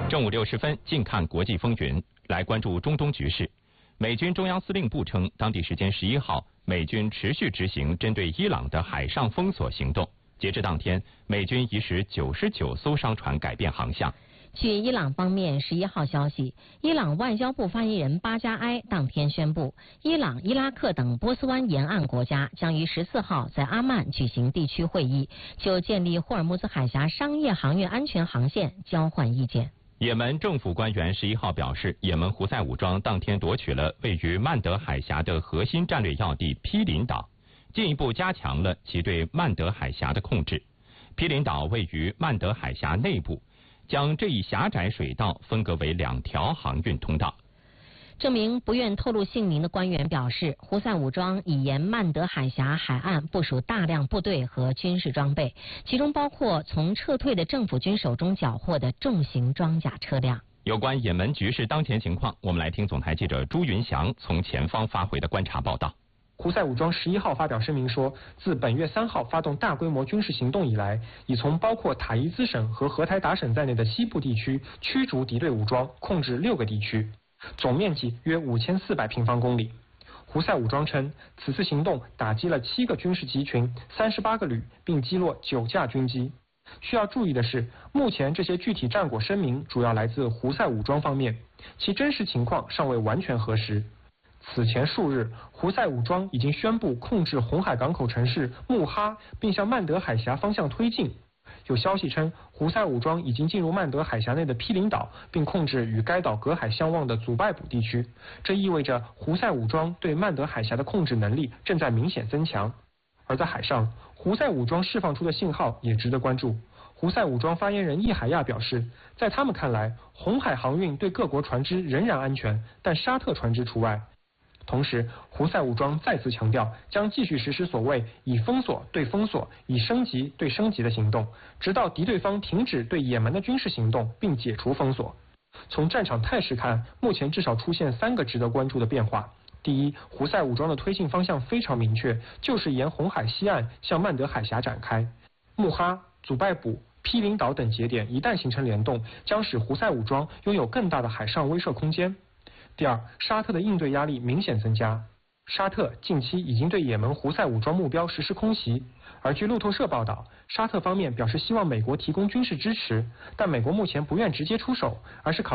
正午6时分，近看国际风云，来关注中东局势。美军中央司令部称，当地时间11号，美军持续执行针对伊朗的海上封锁行动。截至当天，美军已使99艘商船改变航向。 据伊朗方面11号消息，伊朗外交部发言人巴加埃当天宣布，伊朗、伊拉克等波斯湾沿岸国家将于14号在阿曼举行地区会议，就建立霍尔木兹海峡商业航运安全航线交换意见。 也门政府官员11号表示，也门胡塞武装当天夺取了位于曼德海峡的核心战略要地毗邻岛，进一步加强了其对曼德海峡的控制。毗邻岛位于曼德海峡内部，将这一狭窄水道分隔为2条航运通道。 这名不愿透露姓名的官员表示，胡塞武装已沿曼德海峡海岸部署大量部队和军事装备，其中包括从撤退的政府军手中缴获的重型装甲车辆。 有关也门局势当前情况，我们来听总台记者朱云祥从前方发回的观察报道。 胡塞武装11号发表声明说，自本月3号发动大规模军事行动以来，已从包括塔伊兹省和荷台达省在内的西部地区驱逐敌对武装，控制6个地区，总面积约5400平方公里。胡塞武装称，此次行动打击了7个军事集群、38个旅，并击落9架军机。需要注意的是，目前这些具体战果声明主要来自胡塞武装方面，其真实情况尚未完全核实。此前数日，胡塞武装已经宣布控制红海港口城市穆哈，并向曼德海峡方向推进。有消息称，胡塞武装已经进入曼德海峡内的毗邻岛，并控制与该岛隔海相望的祖拜卜地区。这意味着胡塞武装对曼德海峡的控制能力正在明显增强。而在海上，胡塞武装释放出的信号也值得关注。胡塞武装发言人易海亚表示，在他们看来，红海航运对各国船只仍然安全，但沙特船只除外。同时，胡塞武装再次强调，将继续实施所谓以封锁对封锁、以升级对升级的行动，直到敌对方停止对也门的军事行动并解除封锁。从战场态势看，目前至少出现3个值得关注的变化。第一，胡塞武装的推进方向非常明确，就是沿红海西岸向曼德海峡展开。穆哈、祖拜卜、毗邻岛等节点一旦形成联动，将使胡塞武装拥有更大的海上威慑空间。第二，沙特的应对压力明显增加。沙特近期已经对也门胡塞武装目标实施空袭，而据路透社报道，沙特方面表示希望美国提供军事支持，但美国目前不愿直接出手，而是考虑